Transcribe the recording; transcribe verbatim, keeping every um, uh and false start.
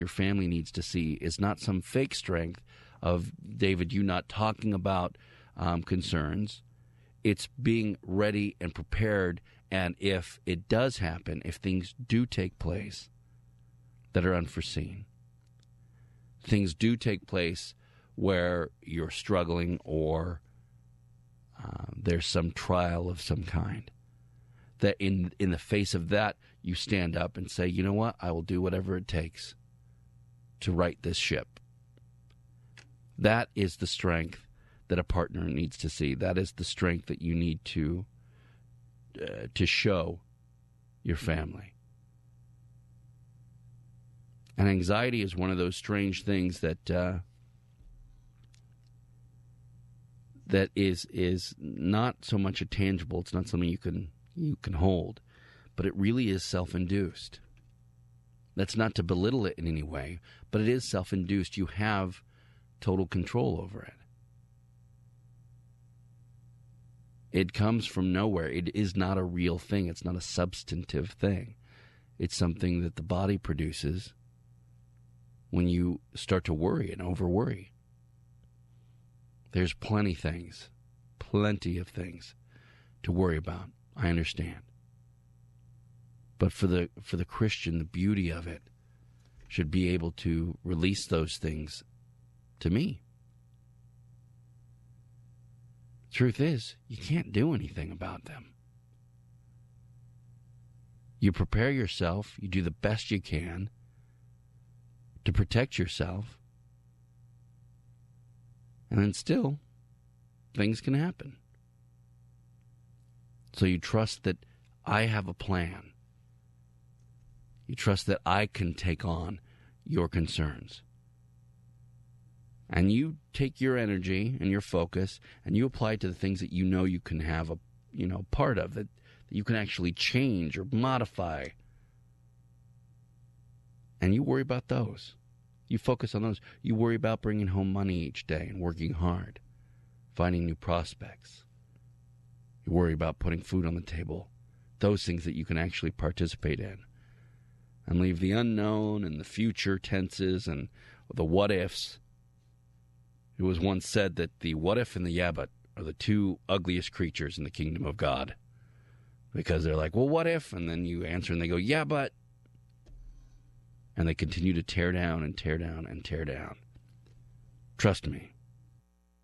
your family needs to see is not some fake strength of, David, you not talking about um, concerns. It's being ready and prepared, and if it does happen, if things do take place that are unforeseen, things do take place where you're struggling or uh, there's some trial of some kind, that in in the face of that, you stand up and say, you know what, I will do whatever it takes to right this ship. That is the strength that a partner needs to see. That is the strength that you need to uh, to show your family. And anxiety is one of those strange things that uh, that is is not so much a tangible. It's not something you can you can hold, but it really is self-induced. That's not to belittle it in any way, but it is self-induced. You have total control over it. It comes from nowhere. It is not a real thing. It's not a substantive thing. It's something that the body produces when you start to worry and over-worry. There's plenty things, plenty of things to worry about. I understand. But for the for the Christian, the beauty of it should be able to release those things to me. Truth is, you can't do anything about them. You prepare yourself, you do the best you can to protect yourself, and then still, things can happen. So you trust that I have a plan. You trust that I can take on your concerns. And you take your energy and your focus and you apply it to the things that you know you can have a you know part of, that, that you can actually change or modify. And you worry about those. You focus on those. You worry about bringing home money each day and working hard, finding new prospects. You worry about putting food on the table. Those things that you can actually participate in. And leave the unknown and the future tenses and the what-ifs. It was once said that the what-if and the yeah-but are the two ugliest creatures in the kingdom of God. Because they're like, well, what if? And then you answer and they go, yeah, but. And they continue to tear down and tear down and tear down. Trust me.